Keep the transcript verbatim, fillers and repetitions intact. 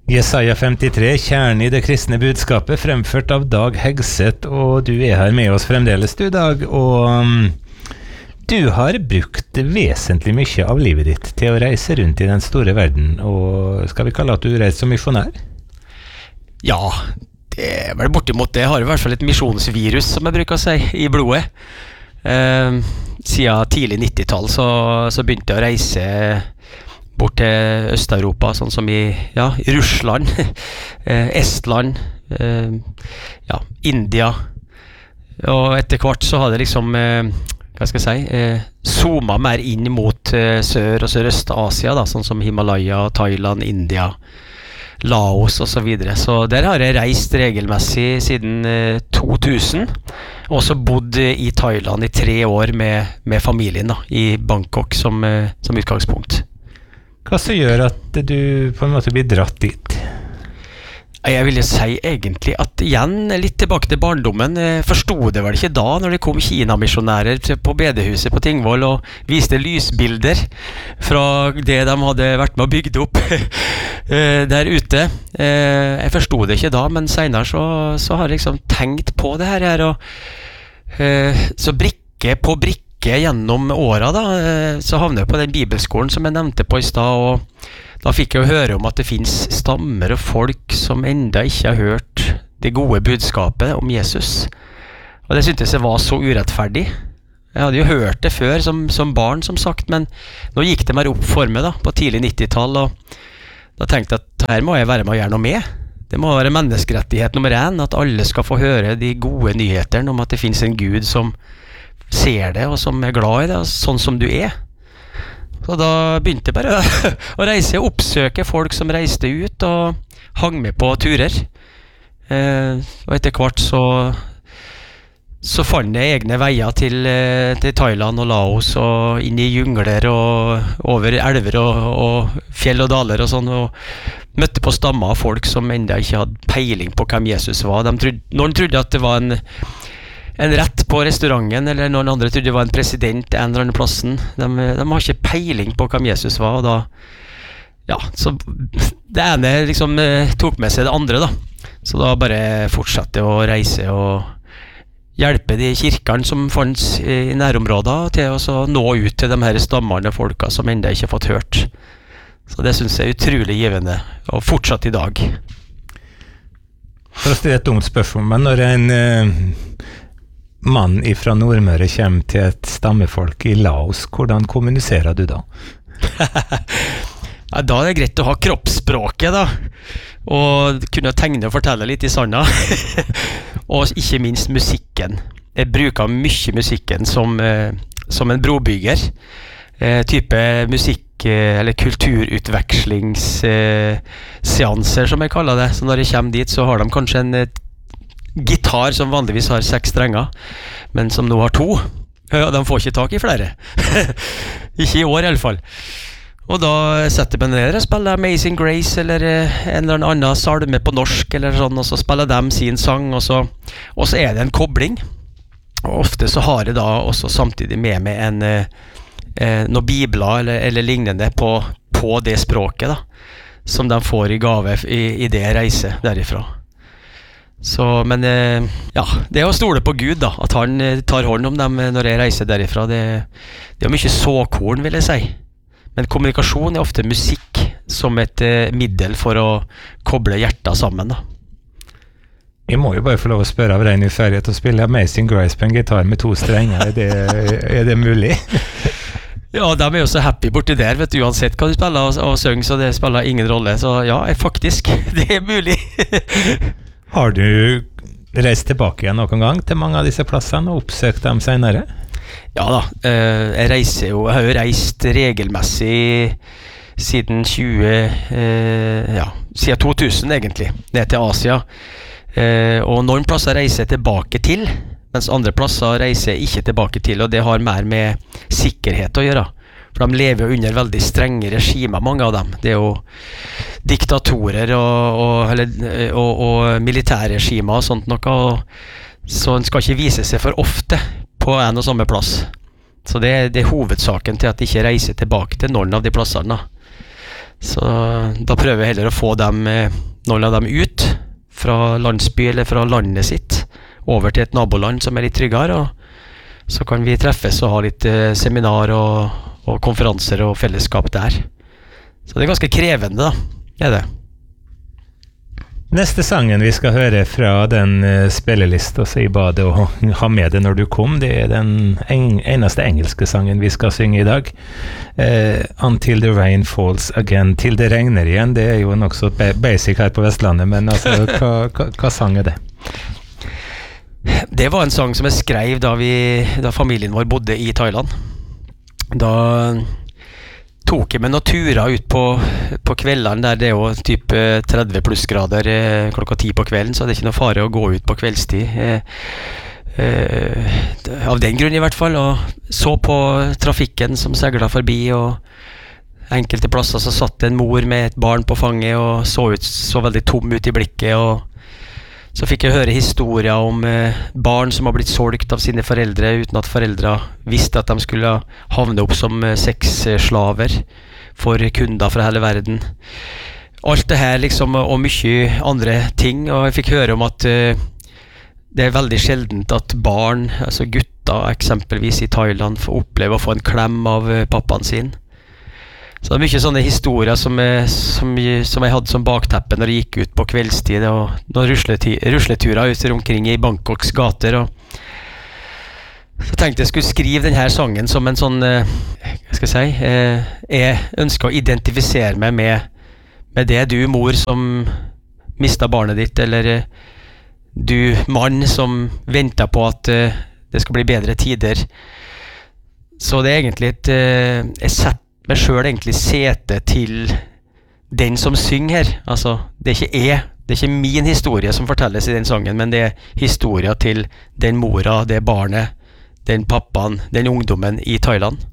Jesaja femtitre, kjernen i det kristne budskapet, fremført av Dag Hegseth, og du er her med oss fremdeles, du, Dag, og um, du har brukt vesentlig mye av livet ditt til å reise rundt i den store verden, og skal vi kalle at du reiser som misjonær? Ja, det er vel bortimot det. Jeg har i hvert fall et misjonsvirus, som jeg bruker å si, i blodet. Eh, siden tidlig nittitall så, så begynte jeg å reise bort til Øst-Europa, sånn som i, ja, i Russland, Estland, eh, ja, India, og etter hvert så har det liksom, eh, hva skal jeg si, eh, zoomet mer inn mot eh, Sør- og Sørøst-Asia, da, sånn som Himalaya, Thailand, India, Laos og så videre. Så der har jeg reist regelmessig siden eh, to tusen, og så bodd i Thailand i tre år med, med familien da, i Bangkok som, eh, som utgangspunkt. Hva så gjør at du på en måte blir dratt dit? Jeg vil jo si egentlig at igjen, litt tilbake til barndommen, jeg forstod det vel ikke da, når det kom Kina-misjonærer på bedehuset på Tingvoll og viste lysbilder fra det de hadde vært med å bygge opp der ute. Jeg forstod det ikke da, men senere så, så har jeg liksom tenkt på det her, og så brikke på brikke gjennom åra da, så havnet jeg på den bibelskolen som jeg nevnte på i stad, og da fikk jeg jo høre om at det finnes stammer og folk som enda ikke har hørt det gode budskapet om Jesus. Og det syntes jeg var så urettferdig. Jeg hadde jo hørt det før som, som barn, som sagt, men nå gikk det mer opp for meg da, på tidlig nittitall, og da tenkte jeg at her må jeg være med å gjøre noe med. Det må være menneskerettighet nummer én, at alle skal få høre de gode nyhetene om at det finnes en Gud som ser det, og som er glad i det, sånn som du er. Så da begynte jeg bare å reise og oppsøke folk som reiste ut og hang med på turer. Eh, og etter hvert så, så fant jeg egne veier til, til Thailand og Laos, og inn i jungler og over elver og, og fjell og daler og sånn, og møtte på stammer av folk som enda ikke hadde peiling på hvem Jesus var. De trodde, noen trodde at det var en en rett på restauranten, eller noen andre trodde det var en president en eller annen plassen. De, de har ikke peiling på hvem Jesus var, og da, ja, så det ene liksom tok med seg det andre da. Så da bare fortsatte å reise og hjelpe de kirkene som fanns i nærområder til å nå ut til de her stammene og folka som enda ikke har fått hørt. Så det synes jeg er utrolig givende, og fortsatt i dag. For å stille et dumt spørsmål, men når en uh, mann fra Nordmøre kommer til et stammefolk i Laos, hvordan kommuniserer du da? Ja, da er det greit å ha kroppsspråket da, og kunne tegne og fortelle litt i sanda. Og ikke minst musikken. Jeg bruker mye musikken som, eh, som en brobygger. Eh, type musikk eller kulturutvekslingsseanser eh, som jeg kaller det. Så når jeg kommer dit så har de kanskje en gitar som vanligvis har seks strenger, men som nå har to. Ja, de får ikke tak i flere. Ikke i år i alle fall. Og da setter jeg meg ned og spiller Amazing Grace eller en eller annen salme på norsk eller sånn, og så spiller de sin sang, og så, og så er det en kobling. Og ofte så har jeg da også samtidig med meg en eh, noen bibler eller, eller lignende på, på det språket da, som de får i gave i, i det reise derifra. Så, men eh, ja, det er å stole på Gud da, at han eh, tar hånd om dem når jeg reiser derifra. Det, det er mye såkorn, vil jeg si. Men kommunikasjon er ofte musikk som et eh, middel for å koble hjertet sammen da. Jeg må jo bare få lov å spørre av ren uferdighet å spille Amazing Grace på en gitar med to strenger. Er det, er det mulig? Ja, de er jo så happy borti der, vet du, uansett hva du spiller og, og synger, så det spiller ingen rolle. Så ja, faktisk, det er mulig. Har du reist tilbake igjen noen gang til mange av disse plassene og oppsøkt dem senere? Ja da, jeg reiser jo, jeg har jo reist regelmessig siden tjue, ja, siden to tusen egentlig, ned til Asia. Og noen plasser reiser jeg tilbake til, mens andre plasser reiser jeg ikke tilbake til, og det har mer med sikkerhet å gjøre. For de lever jo under veldig strenge regimer, mange av dem. Det er jo diktatorer og, og, eller, og, og militærregimer og sånt noe, og, så en skal ikke vise seg for ofte på en og samme plass. Så det, det er hovedsaken til at de ikke reiser tilbake til noen av de plassene. Så da prøver jeg heller å få dem, noen av dem ut fra landsby eller fra landet sitt, over til et naboland som er litt tryggere, og så kan vi treffes og ha litt eh, seminar og, og konferanser og fellesskap der. Så det er ganske krevende, da, er det. Neste sangen vi skal høre fra den uh, spillelista som jeg ba deg å ha med deg når du kom, det er den en, eneste engelske sangen vi skal synge i dag. Uh, Until the Rain Falls Again. Til det regner igjen, det er jo nok så basic her på Vestlandet, men altså, hva, hva, hva sang er det? Det var en sang som jeg skrev da, vi, da familien vår bodde i Thailand. Da tok jeg med noen turer ut på, på kveldene, der det er jo typ tretti plussgrader eh, klokka ti på kvelden, så det er ikke noe fare å gå ut på kveldstid. Eh, eh, av den grunn i hvert fall, og så på trafikken som seglet forbi, og enkelte plasser så satt en mor med et barn på fanget og så ut så veldig tom ut i blikket, og så fikk jeg høre historier om eh, barn som har blitt solgt av sine foreldre uten at foreldre visste at de skulle havne opp som eh, sexslaver for kunder fra hele verden. Alt det her liksom, og mye andre ting, og jeg fikk høre om at eh, det er veldig sjeldent at barn, altså gutter eksempelvis i Thailand, får oppleve å få en klem av eh, pappaen sin. Så det er mye sånne historier som jeg, som, som jeg hadde som bakteppe når jeg gikk ut på kveldstid og noen rusleturer ut omkring i Bangkoks gater, og så tenkte jeg skulle skrive denne sangen som en sånn, hva skal jeg si, jeg ønsker å identifisere meg med, med det du mor som mistet barnet ditt, eller du mann som venter på at det skal bli bedre tider. Så det er egentlig et, jeg setter meg selv egentlig sete til den som synger her. Altså, det er ikke jeg, det er ikke min historie som fortelles i den sangen, men det er historien til den mora, det barnet, den pappaen, den ungdommen i Thailand.